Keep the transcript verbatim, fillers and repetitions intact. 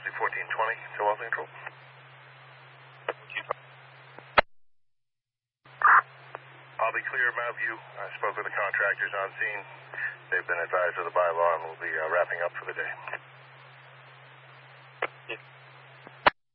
Wellesley fourteen twenty to Wellesley Control. I'll be clear of Mount View. I spoke with the contractors on scene. They've been advised of the bylaw and will be